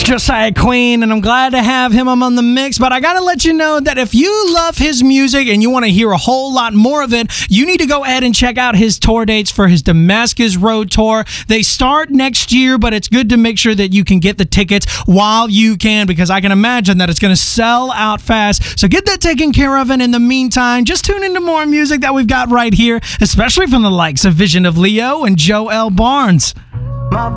That's Josiah Queen, and I'm glad to have him on the mix. But I got to let you know that if you love his music and you want to hear a whole lot more of it, you need to go ahead and check out his tour dates for his Damascus Road Tour. They start next year, but it's good to make sure that you can get the tickets while you can, because I can imagine that it's going to sell out fast. So get that taken care of, and in the meantime, just tune into more music that we've got right here, especially from the likes of Vision of Leo and Joel Barnes.